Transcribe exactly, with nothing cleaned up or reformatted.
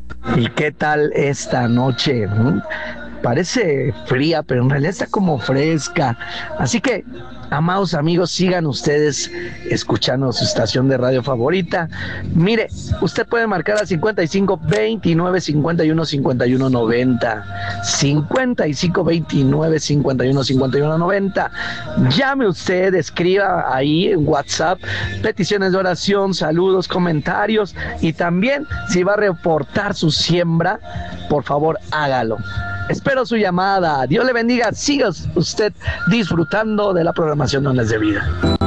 ¿Y qué tal esta noche? ¿Mm? Parece fría, pero en realidad está como fresca. Así que, amados amigos, sigan ustedes escuchando su estación de radio favorita. Mire, usted puede marcar al cincuenta y cinco veintinueve cincuenta y uno cincuenta y uno noventa. cincuenta y cinco veintinueve cincuenta y uno cincuenta y uno noventa. Llame usted, escriba ahí en WhatsApp peticiones de oración, saludos, comentarios y también si va a reportar su siembra, por favor hágalo. Espero su llamada. Dios le bendiga. Siga usted disfrutando de la programación Dones de Vida.